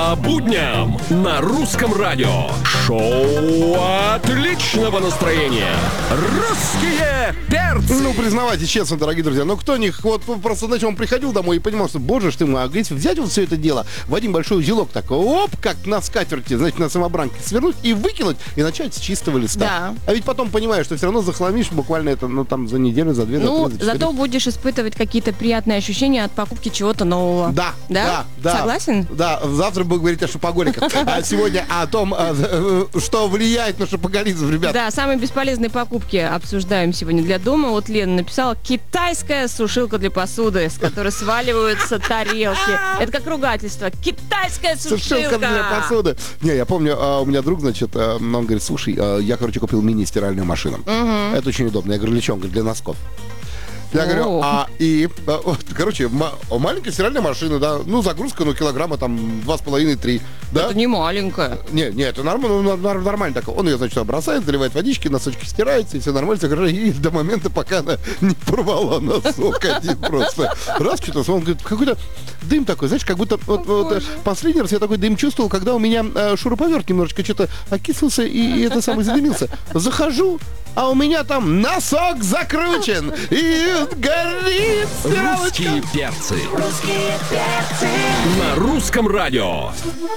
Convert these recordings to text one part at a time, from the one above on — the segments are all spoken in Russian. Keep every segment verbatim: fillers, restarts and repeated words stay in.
По будням на русском радио. Шоу отличного настроения. Русские перцы. Ну, признавайте честно, дорогие друзья, ну кто них, вот просто, знаете, он приходил домой и понимал, что, боже ж ты мой, а говорит, взять вот все это дело в один большой узелок такой, оп, как на скатерти, значит, на самобранке свернуть и выкинуть, и начать с чистого листа. Да. А ведь потом понимаешь, что все равно захламишь буквально это, ну, там, за неделю, за две, Ну, за три, за четыре. зато будешь испытывать какие-то приятные ощущения от покупки чего-то нового. Да, Да? да, да. Согласен? Да, завтра будем говорить о шопоголиках, а сегодня о том, что влияет на шопоголизм, ребят. Да, самые бесполезные покупки обсуждаем сегодня для дома. Вот Лена написала: китайская сушилка для посуды, с которой сваливаются тарелки. Это как ругательство. Китайская сушилка. Сушилка для посуды. Не, я помню, у меня друг, значит, он говорит, слушай, я, короче, купил мини-стиральную машину. Угу. Это очень удобно. Я говорю, для чего? Он говорит, для носков. Я говорю, а и, вот, короче, ма- маленькая стиральная машина, да, ну, загрузка, ну, килограмма, там, два с половиной три, да? Это не маленькая. Не, не, это нормально, ну, нар- нормально так. Он ее, значит, бросает, заливает водички, носочки стираются, и все нормально, все хорошо, и до момента, пока она не порвала носок один просто. Раз, что-то, он говорит, какой-то дым такой, знаешь, как будто, вот, вот, последний раз я такой дым чувствовал, когда у меня э, шуруповерт немножечко что-то окислился, и, и это самое задымился. Захожу, а у меня там носок закручен, и горит стиралочка. Русские перцы. Русские перцы. На русском радио.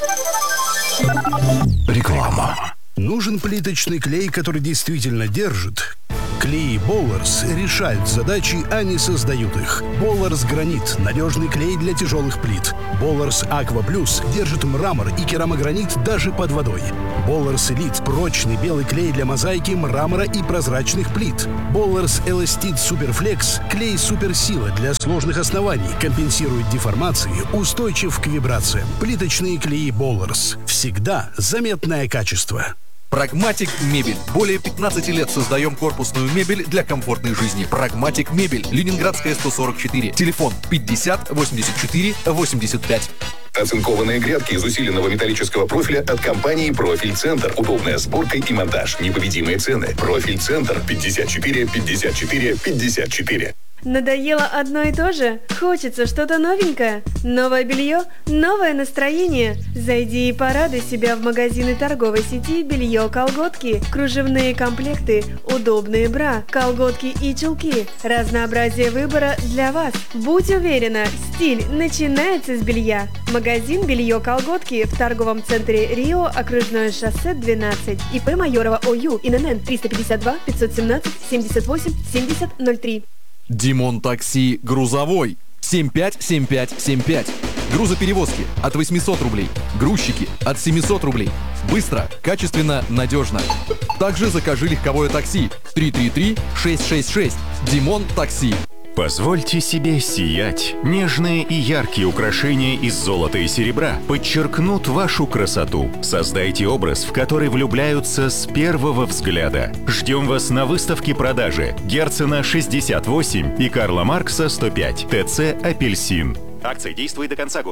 Реклама. Нужен плиточный клей, который действительно держит? Клей Болларс решают задачи, а не создают их. Болларс Гранит – надежный клей для тяжелых плит. Болларс Аква Плюс держит мрамор и керамогранит даже под водой. Болларс Элит – прочный белый клей для мозаики, мрамора и прозрачных плит. Болларс Эластит Суперфлекс – клей суперсила для сложных оснований, компенсирует деформации, устойчив к вибрациям. Плиточные клеи Болларс. Всегда заметное качество. Прагматик Мебель. Более пятнадцати лет создаем корпусную мебель для комфортной жизни. Прагматик Мебель. Ленинградская, сто сорок четыре. Телефон пятьдесят восемьдесят четыре восемьдесят пять. Оцинкованные грядки из усиленного металлического профиля от компании «Профиль Центр». Удобная сборка и монтаж. Непобедимые цены. «Профиль Центр». пятьдесят четыре пятьдесят четыре пятьдесят четыре. Надоело одно и то же? Хочется что-то новенькое? Новое белье? Новое настроение? Зайди и порадуй себя в магазины торговой сети «Белье-колготки». Кружевные комплекты, удобные бра, колготки и чулки. Разнообразие выбора для вас. Будь уверена, стиль начинается с белья. Магазин «Белье-колготки» в торговом центре Рио, окружное шоссе двенадцать. ИП Майорова ОЮ, ИНН триста пятьдесят два пятьсот семнадцать семьдесят восемь семьдесят ноль три. Димон Такси Грузовой. семь пять семь пять семь пять. Грузоперевозки от восемьсот рублей. Грузчики от семьсот рублей. Быстро, качественно, надежно. Также закажи легковое такси. три три три шесть шесть шесть. Димон Такси. Позвольте себе сиять. Нежные и яркие украшения из золота и серебра подчеркнут вашу красоту. Создайте образ, в который влюбляются с первого взгляда. Ждем вас на выставке продажи Герцена шестьдесят восемь и Карла Маркса сто пять. ТЦ «Апельсин». Акция действует до конца года.